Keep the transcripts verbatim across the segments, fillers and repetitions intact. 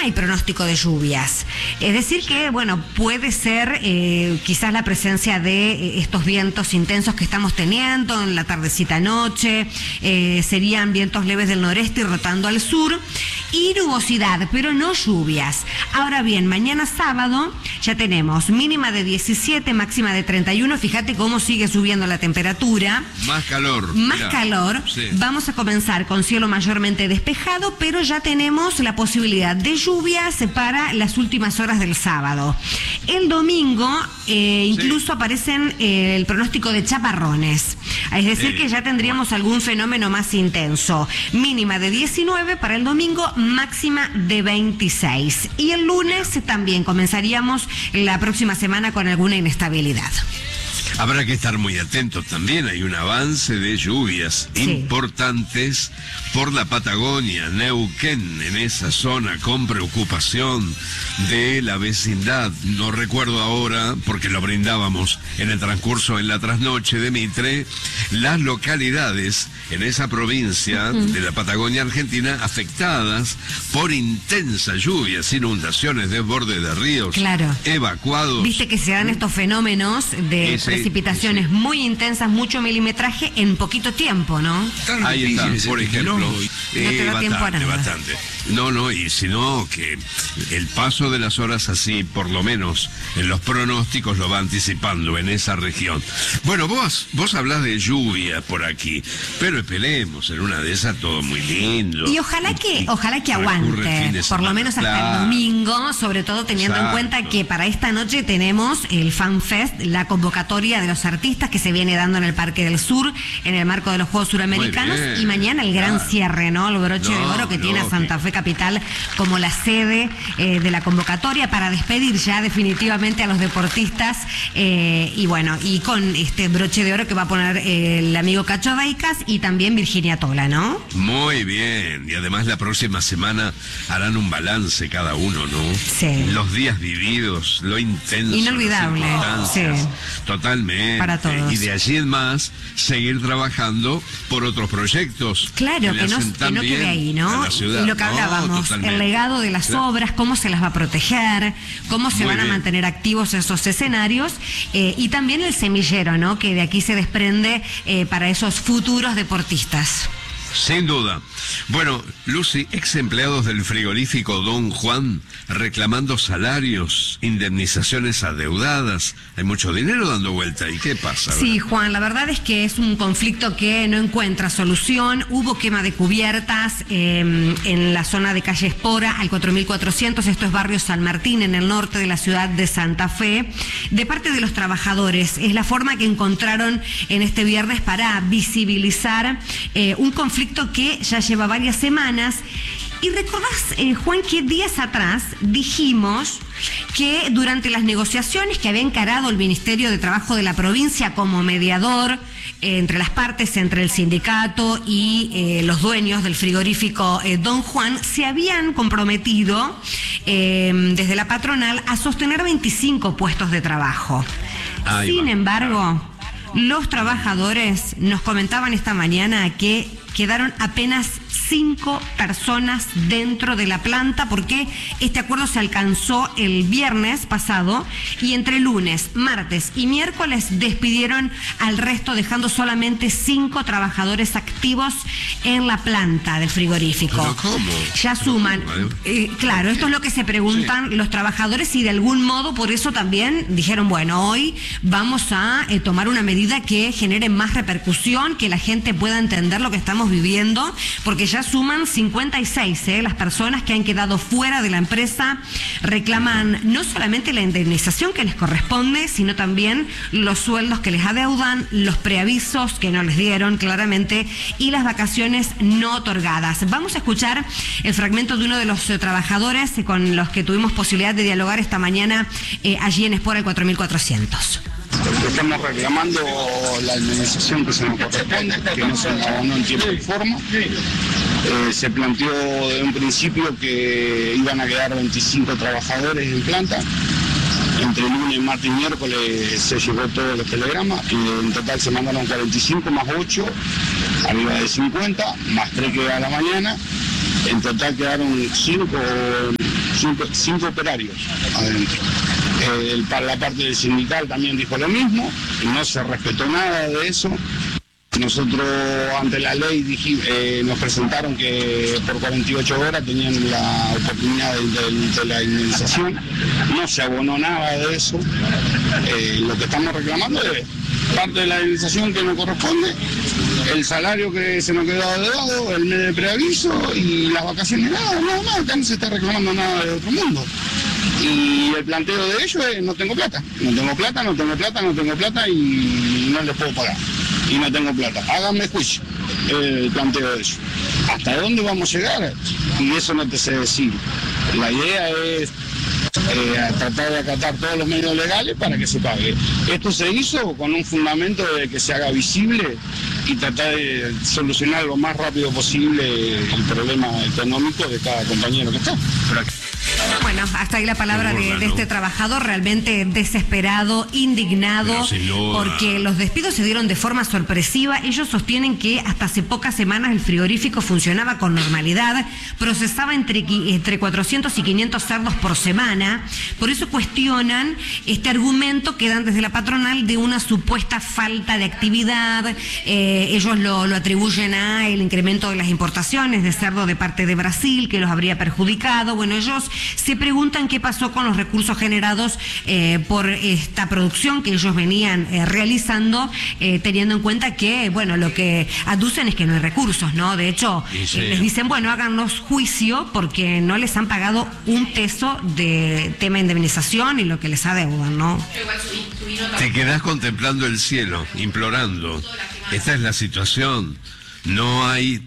hay pronóstico de lluvias. Es decir que, bueno, puede ser eh, quizás la presencia de eh, estos vientos intensos que estamos teniendo en la tardecita noche, eh, serían vientos leves del noreste y rotando al sur, y nubosidad, pero no lluvias. Ahora bien, mañana sábado ya tenemos mínima de diecisiete, máxima de treinta y uno, fíjate cómo sigue subiendo la temperatura. Más calor. Más mirá. calor. Sí. Vamos a comenzar con cielo mayormente despejado, pero ya tenemos la posibilidad de lluvias para las últimas horas del sábado. El domingo eh, incluso sí. aparecen eh, el pronóstico de chaparrones. Es decir, sí. que ya tendríamos algún fenómeno más intenso. Mínima de diecinueve para el domingo, máxima de veintiséis. Y el lunes Bien. también comenzaríamos la próxima semana con alguna inestabilidad. Habrá que estar muy atentos también, hay un avance de lluvias sí. importantes por la Patagonia, Neuquén, en esa zona, con preocupación de la vecindad. No recuerdo ahora, porque lo brindábamos en el transcurso en la trasnoche de Mitre, las localidades en esa provincia uh-huh. de la Patagonia Argentina afectadas por intensas lluvias, inundaciones, desborde de ríos, claro. evacuados. Viste que se dan estos fenómenos de ese, precipitaciones ese. muy intensas, mucho milimetraje en poquito tiempo, ¿no? Ahí está, por ejemplo. No eh, te da bastante, tiempo a nada. bastante. No, no, y sino que el paso de las horas así, por lo menos en los pronósticos lo va anticipando en esa región. Bueno, vos, vos hablás de lluvia por aquí, pero esperemos, en una de esas todo muy lindo. Y ojalá que, y, ojalá que aguante, por lo menos hasta claro. el domingo, sobre todo teniendo Exacto. en cuenta que para esta noche tenemos el Fan Fest, la convocatoria de los artistas que se viene dando en el Parque del Sur, en el marco de los Juegos Suramericanos, y mañana el gran claro. cierre, ¿no? El broche no, de oro que no, tiene a Santa Fe Capital como la sede eh, de la convocatoria para despedir ya definitivamente a los deportistas eh, y bueno, y con este broche de oro que va a poner eh, el amigo Cacho Deicas y también Virginia Tola, ¿no? Muy bien, y además la próxima semana harán un balance cada uno, ¿no? Sí. Los días vividos, lo intenso. Inolvidable, sí. Totalmente. Para todos. Y de allí en más, seguir trabajando por otros proyectos. Claro, que, que, no, que no quede ahí, ¿no? Ciudad, y lo que no, hablábamos, totalmente. el legado de las claro. obras, cómo se las va a proteger, cómo se Muy van bien. a mantener activos esos escenarios, eh, y también el semillero, ¿no? Que de aquí se desprende eh, para esos futuros deportistas. Sin duda. Bueno, Lucy, ex empleados del frigorífico Don Juan reclamando salarios, indemnizaciones adeudadas. Hay mucho dinero dando vuelta. ¿Y qué pasa? ¿verdad? Sí, Juan, la verdad es que es un conflicto que no encuentra solución. Hubo quema de cubiertas eh, en la zona de calle Espora al cuatro mil cuatrocientos. Esto es barrio San Martín, en el norte de la ciudad de Santa Fe. De parte de los trabajadores, es la forma que encontraron en este viernes para visibilizar eh, un conflicto que ya lleva varias semanas. Y recordás, eh, Juan, que días atrás dijimos que durante las negociaciones que había encarado el Ministerio de Trabajo de la provincia como mediador eh, entre las partes, entre el sindicato y eh, los dueños del frigorífico eh, Don Juan, se habían comprometido eh, desde la patronal a sostener veinticinco puestos de trabajo. Ahí Sin va. embargo, los trabajadores nos comentaban esta mañana que quedaron apenas cinco personas dentro de la planta porque este acuerdo se alcanzó el viernes pasado y entre lunes, martes y miércoles despidieron al resto, dejando solamente cinco trabajadores activos en la planta del frigorífico. ¿Pero cómo? Ya suman, eh, claro, esto es lo que se preguntan sí. los trabajadores y de algún modo por eso también dijeron, bueno, hoy vamos a eh, tomar una medida que genere más repercusión, que la gente pueda entender lo que estamos viviendo, porque ya suman cincuenta y seis eh, las personas que han quedado fuera de la empresa. Reclaman no solamente la indemnización que les corresponde, sino también los sueldos que les adeudan, los preavisos que no les dieron claramente y las vacaciones no otorgadas. Vamos a escuchar el fragmento de uno de los eh, trabajadores eh, con los que tuvimos posibilidad de dialogar esta mañana eh, allí en Espora, el cuatro mil cuatrocientos. Estamos reclamando la indemnización que se nos corresponde, que no se nos abonó en tiempo y forma. Eh, se planteó de un principio que iban a quedar veinticinco trabajadores en planta. Entre lunes, martes y miércoles se llegó todos los telegramas. Y en total se mandaron cuarenta y cinco más ocho, arriba de cincuenta, más tres que a la mañana. En total quedaron cinco cinco, cinco operarios adentro. Eh, el, para la parte del sindical también dijo lo mismo, no se respetó nada de eso. Nosotros ante la ley dijimos, eh, nos presentaron que por cuarenta y ocho horas tenían la oportunidad de, de, de la indemnización, no se abonó nada de eso. Eh, lo que estamos reclamando es parte de la indemnización que nos corresponde, el salario que se nos quedó deudado, el mes de preaviso y las vacaciones, nada, nada más, acá no se está reclamando nada de otro mundo. Y el planteo de ellos es no tengo plata, no tengo plata, no tengo plata, no tengo plata y no les puedo pagar. Y no tengo plata. Háganme juicio el planteo de ellos. ¿Hasta dónde vamos a llegar? Y eso no te sé decir. La idea es eh, tratar de acatar todos los medios legales para que se pague. Esto se hizo con un fundamento de que se haga visible y tratar de solucionar lo más rápido posible el problema económico de cada compañero que está. Bueno, hasta ahí la palabra de, de este trabajador, realmente desesperado, indignado, porque los despidos se dieron de forma sorpresiva. Ellos sostienen que hasta hace pocas semanas el frigorífico funcionaba con normalidad, procesaba entre, entre cuatrocientos y quinientos cerdos por semana. Por eso cuestionan este argumento que dan desde la patronal de una supuesta falta de actividad. Eh, ellos lo, lo atribuyen a el incremento de las importaciones de cerdo de parte de Brasil, que los habría perjudicado. Bueno, ellos se preguntan qué pasó con los recursos generados eh, por esta producción que ellos venían eh, realizando, eh, teniendo en cuenta que, bueno, lo que aducen es que no hay recursos, ¿no? De hecho, sí. eh, les dicen, bueno, háganos juicio porque no les han pagado un peso de tema de indemnización y lo que les adeudan, ¿no? Te quedás contemplando el cielo, implorando. Esta es la situación. No hay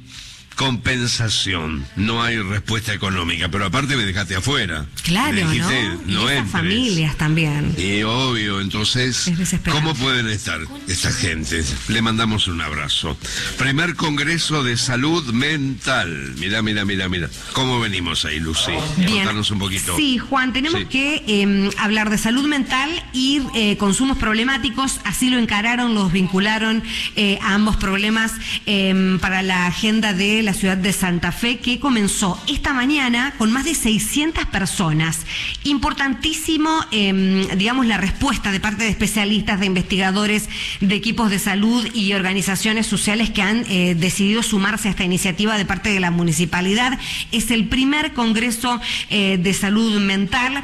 compensación, no hay respuesta económica, pero aparte me dejaste afuera. Claro, me dijiste, ¿no? no y esas familias también. Y obvio, entonces, ¿cómo pueden estar esta gente? Le mandamos un abrazo. Primer Congreso de Salud Mental. Mira, mira, mira, mira. ¿Cómo venimos ahí, Lucy? Bien. Contanos un poquito. Sí, Juan, tenemos sí. que eh, hablar de salud mental y eh, consumos problemáticos. Así lo encararon, los vincularon eh, a ambos problemas eh, para la agenda de la ciudad de Santa Fe, que comenzó esta mañana con más de seiscientas personas. Importantísimo, eh, digamos, la respuesta de parte de especialistas, de investigadores, de equipos de salud y organizaciones sociales que han eh, decidido sumarse a esta iniciativa de parte de la municipalidad. Es el primer Congreso eh, de Salud Mental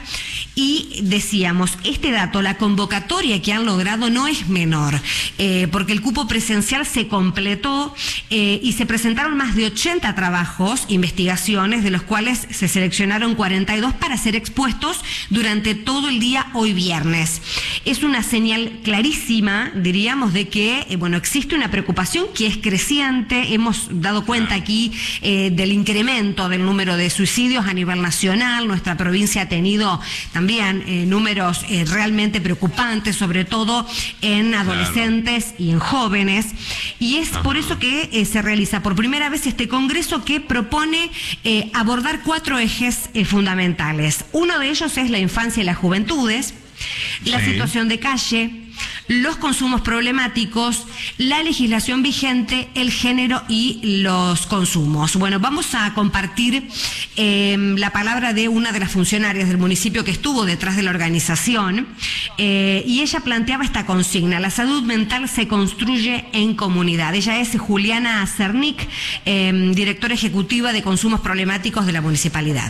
y decíamos, este dato, la convocatoria que han logrado no es menor, eh, porque el cupo presencial se completó eh, y se presentaron más de ochenta trabajos, investigaciones, de los cuales se seleccionaron cuarenta y dos para ser expuestos durante todo el día hoy viernes. Es una señal clarísima, diríamos, de que eh, bueno, existe una preocupación que es creciente. Hemos dado cuenta aquí eh, del incremento del número de suicidios a nivel nacional. Nuestra provincia ha tenido también eh, números eh, realmente preocupantes, sobre todo en adolescentes claro. y en jóvenes. Y es Ajá. por eso que eh, se realiza por primera vez este Congreso que propone eh, abordar cuatro ejes eh, fundamentales. Uno de ellos es la infancia y las juventudes, la sí. situación de calle, los consumos problemáticos, la legislación vigente, el género y los consumos. Bueno, vamos a compartir eh, la palabra de una de las funcionarias del municipio que estuvo detrás de la organización eh, y ella planteaba esta consigna: la salud mental se construye en comunidad. Ella es Juliana Cernic, eh, directora ejecutiva de consumos problemáticos de la municipalidad.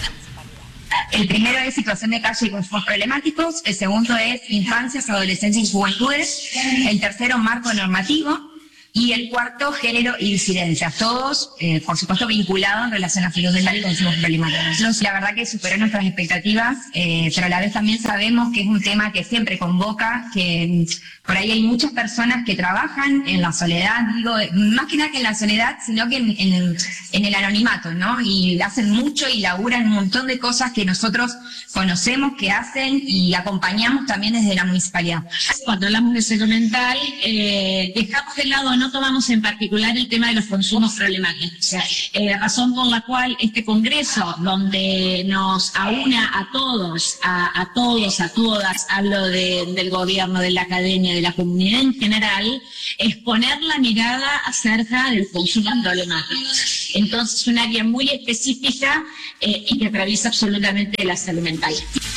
El primero es situación de calle y consumos problemáticos, el segundo es infancias, adolescencias y juventudes, el tercero marco normativo y el cuarto género y disidencias, todos eh, por supuesto vinculados en relación a salud mental y consumos problemáticos. La verdad que superó nuestras expectativas, eh, pero a la vez también sabemos que es un tema que siempre convoca, que por ahí hay muchas personas que trabajan en la soledad, digo, más que nada que en la soledad, sino que en, en, el, en el anonimato, ¿no? Y hacen mucho y laburan un montón de cosas que nosotros conocemos que hacen y acompañamos también desde la municipalidad. Cuando hablamos de salud mental, eh, dejamos de lado, ¿no?, no tomamos en particular el tema de los consumos problemáticos, eh, razón por la cual este congreso, donde nos aúna a todos, a, a todos, a todas, hablo de, del gobierno, de la academia, de la comunidad en general, es poner la mirada acerca del consumo problemático. Entonces, un área muy específica eh, y que atraviesa absolutamente la salud mental.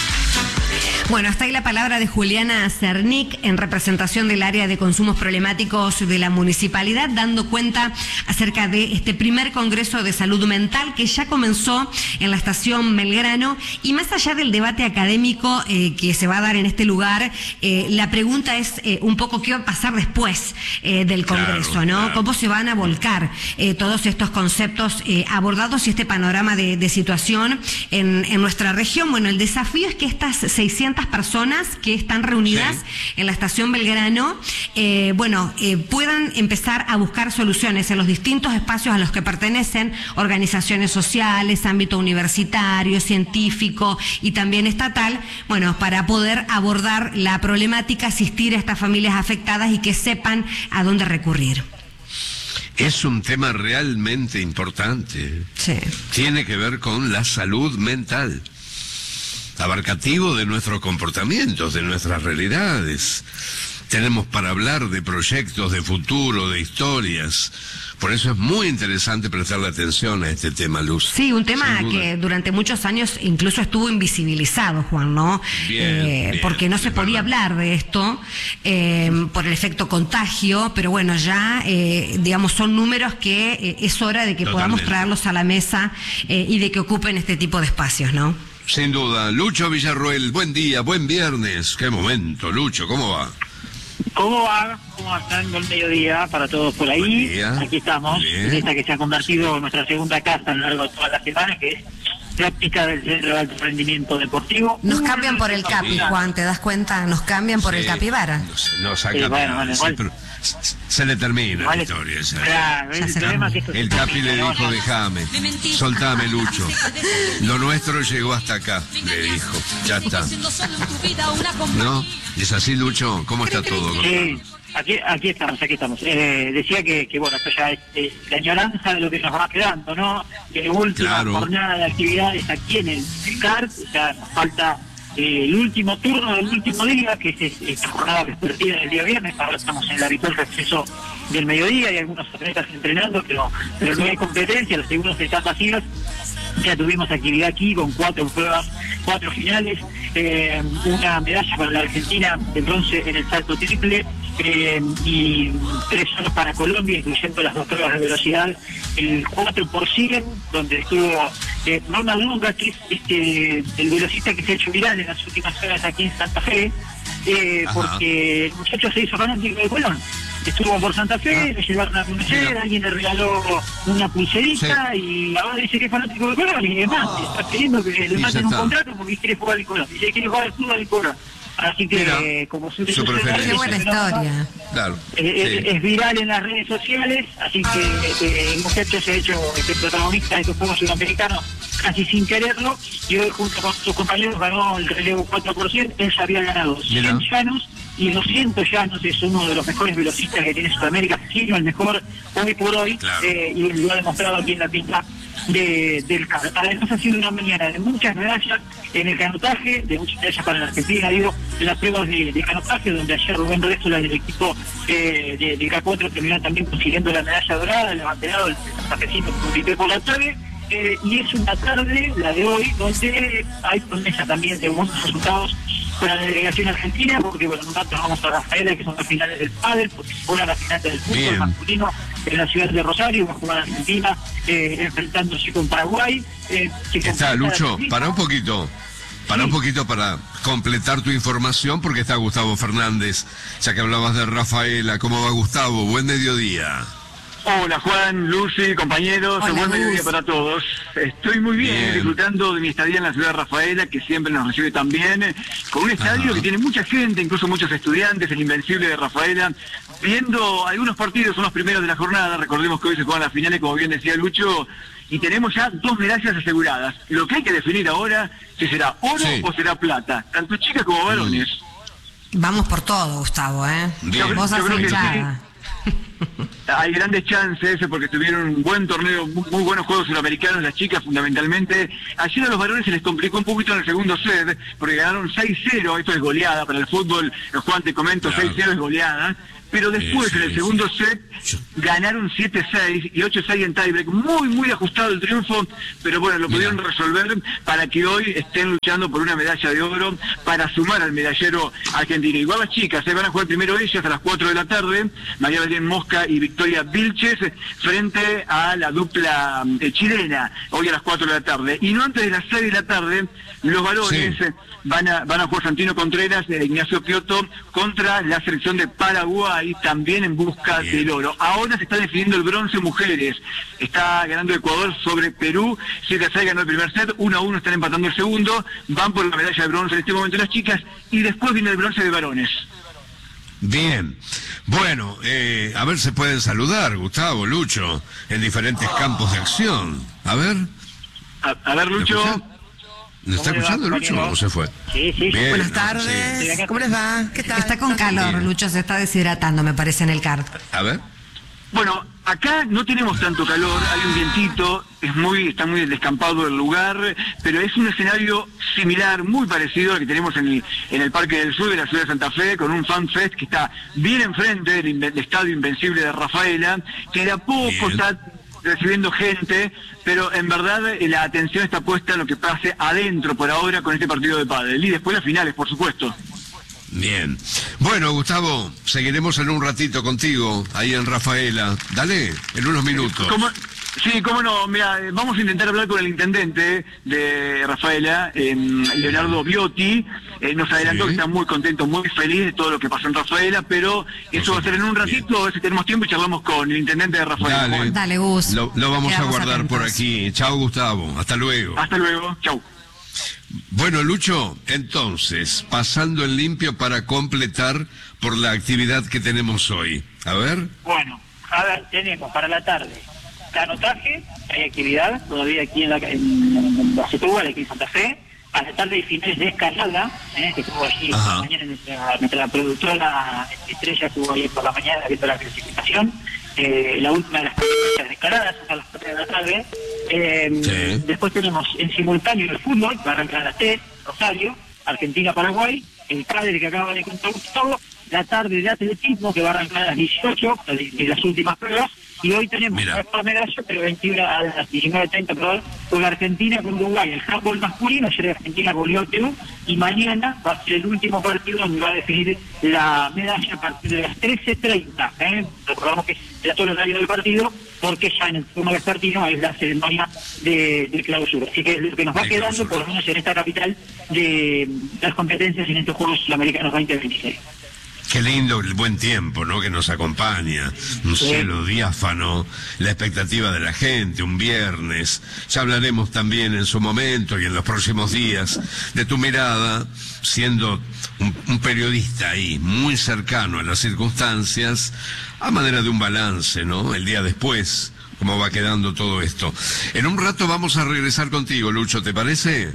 Bueno, hasta ahí la palabra de Juliana Cernic en representación del área de consumos problemáticos de la municipalidad, dando cuenta acerca de este primer Congreso de Salud Mental que ya comenzó en la estación Belgrano. Y más allá del debate académico eh, que se va a dar en este lugar, eh, la pregunta es eh, un poco qué va a pasar después eh, del Congreso, claro, ¿no? Claro. ¿Cómo se van a volcar eh, todos estos conceptos eh, abordados y este panorama de, de situación en, en nuestra región? Bueno, el desafío es que estas seiscientas personas que están reunidas sí. en la estación Belgrano, eh, bueno, eh, puedan empezar a buscar soluciones en los distintos espacios a los que pertenecen organizaciones sociales, ámbito universitario, científico y también estatal, bueno, para poder abordar la problemática, asistir a estas familias afectadas y que sepan a dónde recurrir. Es un tema realmente importante. Sí. Tiene que ver con la salud mental, abarcativo de nuestros comportamientos, de nuestras realidades. Tenemos para hablar de proyectos, de futuro, de historias. Por eso es muy interesante prestarle atención a este tema, Luz. Sí, un tema que durante muchos años incluso estuvo invisibilizado, Juan, ¿no? Bien, eh, bien, porque no se podía verdad. hablar de esto eh, por el efecto contagio, pero bueno, ya, eh, digamos, son números que eh, es hora de que Totalmente. podamos traerlos a la mesa eh, y de que ocupen este tipo de espacios, ¿no? Sin duda. Lucho Villarroel, buen día, buen viernes. Qué momento, Lucho, ¿cómo va? ¿Cómo va? ¿Cómo están? Buen mediodía para todos por ahí. Aquí estamos, en esta que se ha convertido en nuestra segunda casa a lo largo de toda la semana, que es práctica del Centro de Alto Rendimiento Deportivo. Nos cambian por el Capi, Juan, ¿te das cuenta? Nos cambian por sí, el Capibara. Nos, nos ha cambiado, sí, bueno, bueno, sí, pero se le termina vale. la historia. Ya. Claro, el, problema es que el Capi le dijo, no, déjame, soltame, Lucho. Lo nuestro llegó hasta acá, le dijo. Ya está. ¿No? ¿Es así, Lucho? ¿Cómo está todo? Sí, aquí, aquí estamos, aquí estamos. Eh, decía que, que, bueno, esto ya es eh, la añoranza de lo que nos va quedando, ¿no? Que última claro. jornada de actividades aquí en el C I C A R, o sea, nos falta eh, el último turno del último día, que es esta jornada vespertina del día viernes. Ahora estamos en el habitual receso del mediodía, hay algunos atletas entrenando, pero, pero no hay competencia, las segundas están vacías. Ya tuvimos actividad aquí con cuatro pruebas, cuatro finales, eh, una medalla para la Argentina de bronce en el salto triple eh, y tres solos para Colombia, incluyendo las dos pruebas de velocidad, el cuatro por cien, donde estuvo eh, Ronald Lunga, que es este, el velocista que se ha hecho viral en las últimas horas aquí en Santa Fe, eh, porque el muchacho se hizo fanático de Colón. Estuvo por Santa Fe, ah. le llevaron a conocer, alguien le regaló una pulserita sí. y ahora dice que es fanático de Colón y demás, oh. está pidiendo que le maten un contrato porque quiere jugar al Colón, dice que quiere jugar al fútbol del Colón. Así que, Mira, eh, como su Qué buena historia. Claro, eh, sí. es, es viral en las redes sociales, así que eh, el muchacho se ha hecho este protagonista de estos Juegos Sudamericanos casi sin quererlo, y hoy junto con sus compañeros ganó el relevo cuatro por ciento, él ya había ganado cien llanos, y doscientos llanos, es uno de los mejores velocistas que tiene Sudamérica, sino el mejor hoy por hoy, claro. eh, y lo ha demostrado aquí en la pista de, del canotaje. Además ha sido una mañana de muchas medallas en el canotaje, de muchas medallas para la Argentina, digo, en las pruebas de, de canotaje, donde ayer Rubén Restola del equipo eh, de, de K cuatro terminó también consiguiendo la medalla dorada, el abanderado, el cafecito compitió por la tarde. Eh, y es una tarde, la de hoy, donde hay promesa también de buenos resultados para la delegación argentina, porque bueno, nosotros vamos a Rafaela, que son las finales del pádel, porque se juega la final del fútbol Bien. masculino en la ciudad de Rosario, va a jugar Argentina eh, enfrentándose con Paraguay. Eh, está, Lucho, para un poquito. Para sí. un poquito para completar tu información, porque está Gustavo Fernández, ya que hablabas de Rafaela. ¿Cómo va, Gustavo? Buen mediodía. Hola Juan, Lucy, compañeros, Hola, buen mediodía Luz. para todos. Estoy muy bien, bien, disfrutando de mi estadía en la ciudad de Rafaela, que siempre nos recibe tan bien, con un estadio Ajá. que tiene mucha gente, incluso muchos estudiantes, el Invencible de Rafaela, viendo algunos partidos, son los primeros de la jornada. Recordemos que hoy se juegan las finales, como bien decía Lucho, y tenemos ya dos medallas aseguradas. Lo que hay que definir ahora, si será oro sí. o será plata, tanto chicas como varones. Vamos por todo, Gustavo, ¿eh? Bien. Vos yo haces creo que hinchada. Hay grandes chances porque tuvieron un buen torneo, muy buenos juegos sudamericanos, las chicas fundamentalmente. Ayer a los varones se les complicó un poquito en el segundo set, porque ganaron seis cero, esto es goleada para el fútbol, Juan, te comento, claro. seis cero es goleada. Pero después, sí, sí, en el segundo sí. set, ganaron siete seis y ocho seis en tiebreak. Muy, muy ajustado el triunfo, pero bueno, lo Mira. pudieron resolver para que hoy estén luchando por una medalla de oro para sumar al medallero argentino. Igual las chicas, se van a jugar primero ellas a las cuatro de la tarde, María Belén Mosca y Victoria Vilches, frente a la dupla eh, chilena, hoy a las cuatro de la tarde. Y no antes de las seis de la tarde, los varones sí. van, a, van a jugar Santino Contreras e Ignacio Piotto contra la selección de Paraguay, también en busca Bien. del oro. Ahora se está definiendo el bronce mujeres. Está ganando Ecuador sobre Perú, siete a seis ganó el primer set, uno a uno están empatando el segundo, van por la medalla de bronce en este momento las chicas, y después viene el bronce de varones. Bien, bueno, eh, a ver, se pueden saludar, Gustavo, Lucho, en diferentes campos de acción. A ver. A, a ver, Lucho. ¿Me está escuchando, Lucho, o se fue? Sí, sí. Bien, Buenas tardes. Sí. ¿Cómo les va? ¿Qué tal? Está con calor, Bien. Lucho, se está deshidratando, me parece, en el kart. A ver. Bueno, acá no tenemos tanto calor, hay un vientito, es muy, está muy descampado el lugar, pero es un escenario similar, muy parecido al que tenemos en el, en el Parque del Sur de la ciudad de Santa Fe, con un fan fest que está bien enfrente del, del Estadio Invencible de Rafaela, que de a poco bien. está recibiendo gente, pero en verdad la atención está puesta en lo que pase adentro por ahora con este partido de pádel, y después las finales, por supuesto. Bien. Bueno, Gustavo, seguiremos en un ratito contigo, ahí en Rafaela. Dale, en unos minutos. ¿Cómo? Sí, cómo no, mira, vamos a intentar hablar con el intendente de Rafaela, eh, Leonardo Biotti, eh, nos adelantó sí. que está muy contento, muy feliz de todo lo que pasó en Rafaela, pero eso va a ser en un ratito, a ver si tenemos tiempo y charlamos con el intendente de Rafaela. Dale, Dale Gus. Lo, lo vamos Quedamos a guardar atentos. por aquí. Chao, Gustavo, hasta luego. Hasta luego, chau. Bueno, Lucho, entonces, pasando en limpio para completar por la actividad que tenemos hoy. A ver. Bueno, a ver, tenemos para la tarde canotaje, hay actividad todavía aquí en la, en la Setúbal, aquí en Santa Fe. A la tarde hay finales de escalada, ¿eh? que estuvo allí por la mañana, nuestra, nuestra productora Estrella estuvo ahí por la mañana viendo la clasificación. Eh, la última de las competencias de escalada, a las cuatro de la tarde. Eh, sí. Después tenemos en simultáneo el fútbol, va a arrancar a las tres, Rosario, Argentina-Paraguay, el padre que acaba de contar Gustavo, la tarde de atletismo que va a arrancar a las dieciocho, de las últimas pruebas, y hoy tenemos una medalla, pero veintiuna a las diecinueve treinta, perdón, con Argentina con Uruguay, el handball masculino, ayer Argentina goleó a Perú, y mañana va a ser el último partido donde va a definir la medalla a partir de las trece treinta, ¿eh? Recordamos que es todo el horario del partido, porque ya en el turno vespertino es la ceremonia de, de clausura. Así que es lo que nos va de quedando, clausura. Por lo menos en esta capital, de las competencias en estos Juegos Sudamericanos veinte veintiséis. Qué lindo el buen tiempo, ¿no?, que nos acompaña, un sí. cielo diáfano, la expectativa de la gente, un viernes. Ya hablaremos también en su momento y en los próximos días de tu mirada, siendo un, un periodista ahí, muy cercano a las circunstancias, a manera de un balance, ¿no?, el día después, cómo va quedando todo esto. En un rato vamos a regresar contigo, Lucho, ¿te parece?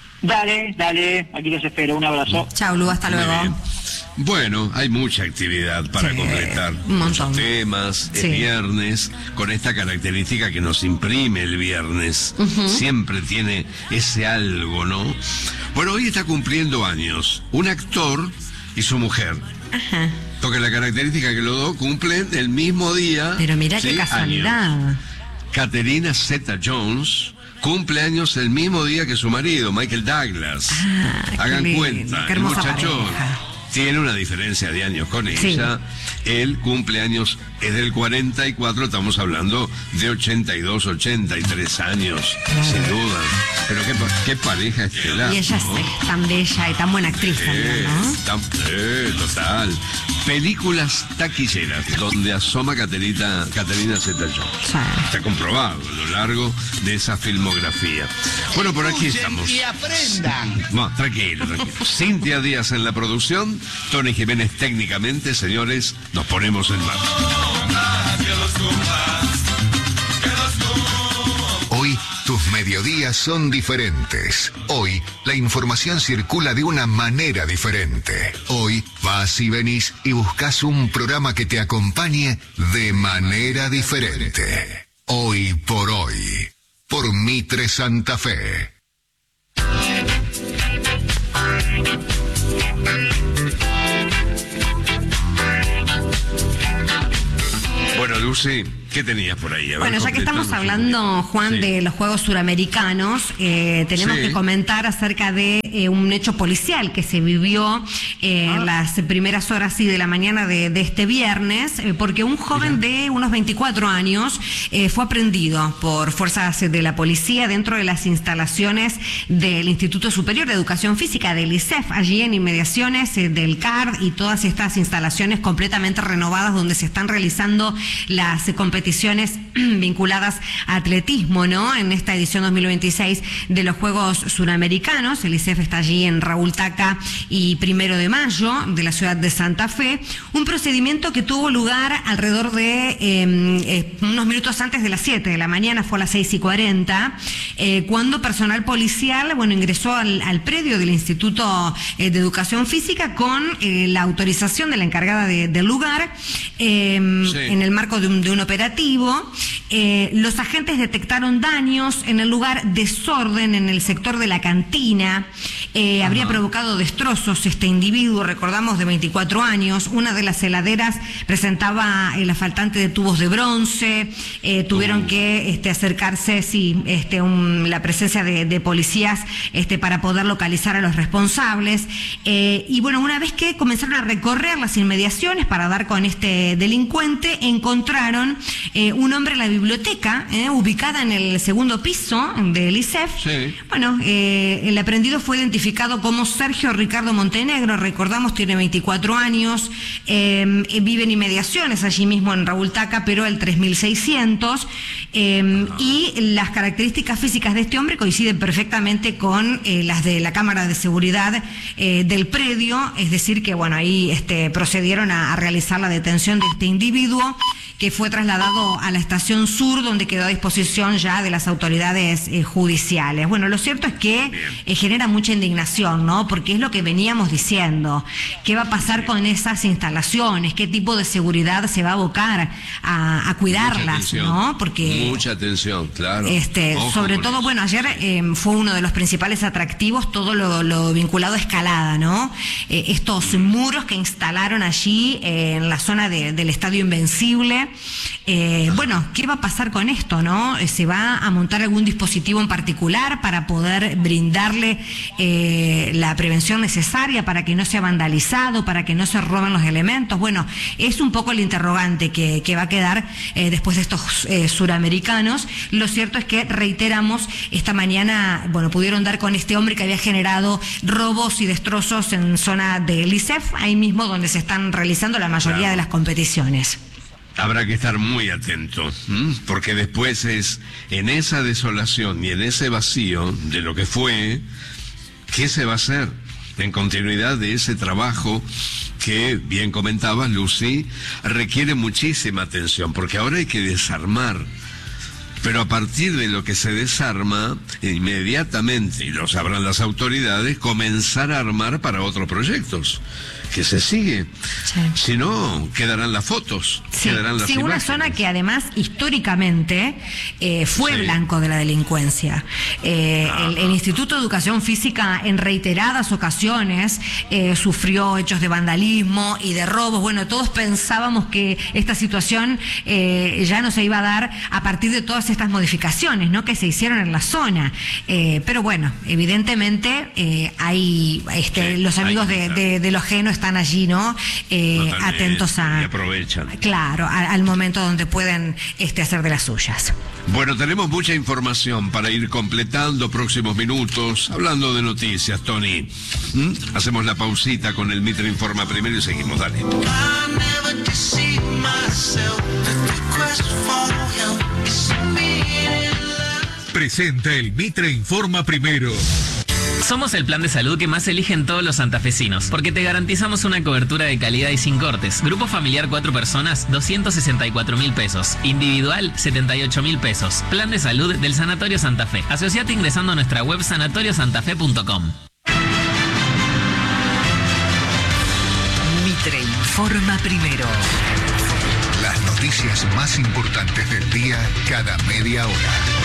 Dale, dale, aquí los espero, un abrazo. Chao, Lu, hasta Muy luego. bien. Bueno, hay mucha actividad para sí, completar, muchos temas, sí. Es viernes, con esta característica que nos imprime el viernes, uh-huh. siempre tiene ese algo, ¿no? Bueno, hoy está cumpliendo años un actor y su mujer. Ajá. Porque la característica que los dos cumplen el mismo día. Pero mira ¿sí? qué casualidad. Años. Catherine Zeta-Jones cumple años el mismo día que su marido, Michael Douglas. Ah, Hagan lindo, cuenta, qué el muchacho pareja. Tiene una diferencia de años con ella. Sí. Él cumple años, es del cuarenta y cuatro, estamos hablando de ochenta y dos, ochenta y tres años, claro. sin duda. Pero qué, qué pareja estelar. Y ella ¿no? es tan bella y tan buena actriz eh, también, ¿no? Tan, eh, total. Películas taquilleras, donde asoma Caterina, Caterina Zeta-Jones. Sí. Está comprobado a lo largo de esa filmografía. Bueno, por aquí estamos. Y aprendan. No, tranquilo, tranquilo. Cintia Díaz en la producción, Tony Jiménez técnicamente, señores, nos ponemos en marcha. Hoy tus medios. mediodías son diferentes. Hoy, la información circula de una manera diferente. Hoy, vas y venís y buscas un programa que te acompañe de manera diferente. Hoy por hoy, por Mitre Santa Fe. Bueno, Lucy, ¿qué tenías por ahí? A ver, bueno, ya que estamos hablando, Juan, sí. de los Juegos Suramericanos, eh, tenemos sí. que comentar acerca de eh, un hecho policial que se vivió eh, ah. en las primeras horas sí, de la mañana de, de este viernes, eh, porque un joven Mira. de unos veinticuatro años eh, fue aprehendido por fuerzas de la policía dentro de las instalaciones del Instituto Superior de Educación Física, del I C E F, allí en inmediaciones eh, del C A R D y todas estas instalaciones completamente renovadas donde se están realizando las eh, competiciones vinculadas a atletismo, ¿no? En esta edición dos mil veintiséis de los Juegos Suramericanos. El I C E F está allí en Raúl Taca y Primero de Mayo de la ciudad de Santa Fe. Un procedimiento que tuvo lugar alrededor de eh, eh, unos minutos antes de las siete de la mañana, fue a las seis y cuarenta, eh, cuando personal policial, bueno, ingresó al, al predio del Instituto eh, de Educación Física con eh, la autorización de la encargada de, del lugar, eh, sí. en el marco de un, de un operativo. Eh, los agentes detectaron daños en el lugar, desorden en el sector de la cantina, eh, habría provocado destrozos este individuo, recordamos, de veinticuatro años. Una de las heladeras presentaba eh, la faltante de tubos de bronce, eh, tuvieron uh. que este, acercarse, sí, este, un, la presencia de, de policías este, para poder localizar a los responsables. Eh, y bueno, una vez que comenzaron a recorrer las inmediaciones para dar con este delincuente, encontraron eh, un hombre en la biblioteca, eh, ubicada en el segundo piso del I C E F. Sí. Bueno, eh, el aprendido fue identificado como Sergio Ricardo Montenegro, recordamos, tiene veinticuatro años, eh, vive en inmediaciones allí mismo en Raúl Taca, pero el tres mil seiscientos, eh, y las características físicas de este hombre coinciden perfectamente con eh, las de la cámara de seguridad eh, del predio, es decir que bueno, ahí este, procedieron a, a realizar la detención de este individuo, que fue trasladado a la estación sur, donde quedó a disposición ya de las autoridades eh, judiciales. Bueno, lo cierto es que eh, genera mucha indignación, ¿no? Porque es lo que veníamos diciendo. ¿Qué va a pasar con esas instalaciones? ¿Qué tipo de seguridad se va a abocar a, a cuidarlas, ¿no? Porque mucha atención, claro. Este, sobre todo, eso. bueno, ayer eh, fue uno de los principales atractivos todo lo, lo vinculado a escalada, ¿no? Eh, estos muros que instalaron allí eh, en la zona de, del Estadio Invencible. Eh, bueno, ¿qué va a pasar con esto, no? ¿Se va a montar algún dispositivo en particular para poder brindarle eh, la prevención necesaria para que no sea vandalizado, para que no se roben los elementos? Bueno, es un poco el interrogante que, que va a quedar eh, después de estos eh, suramericanos. Lo cierto es que, reiteramos, esta mañana, bueno, pudieron dar con este hombre que había generado robos y destrozos en zona del I C E F, ahí mismo donde se están realizando la mayoría claro. de las competiciones. Habrá que estar muy atento, ¿m? porque después es en esa desolación y en ese vacío de lo que fue, ¿qué se va a hacer en continuidad de ese trabajo que, bien comentabas, Lucy, requiere muchísima atención, porque ahora hay que desarmar? Pero a partir de lo que se desarma, inmediatamente, y lo sabrán las autoridades, comenzar a armar para otros proyectos. Que se sigue. Sí. Si no, quedarán las fotos, sí. quedarán las sí, imágenes. Una zona que además históricamente eh, fue sí. blanco de la delincuencia. Eh, ah. el, el Instituto de Educación Física en reiteradas ocasiones eh, sufrió hechos de vandalismo y de robos. Bueno, todos pensábamos que esta situación eh, ya no se iba a dar a partir de todas estas modificaciones, ¿no?, que se hicieron en la zona. Eh, pero bueno, evidentemente eh, hay este, sí, los amigos hay de, de, de los genos están allí, ¿no? Eh, atentos a... Y aprovechan. Claro, a, al momento donde pueden este, hacer de las suyas. Bueno, tenemos mucha información para ir completando próximos minutos. Hablando de noticias, Tony. ¿Mm? Hacemos la pausita con el Mitre Informa primero y seguimos, dale. Presenta el Mitre Informa primero. Somos el plan de salud que más eligen todos los santafesinos, porque te garantizamos una cobertura de calidad y sin cortes. Grupo familiar cuatro personas, doscientos sesenta y cuatro mil pesos. Individual, setenta y ocho mil pesos. Plan de salud del Sanatorio Santa Fe. Asociate ingresando a nuestra web sanatorio santa fe punto com. Mitre informa primero. Las noticias más importantes del día cada media hora.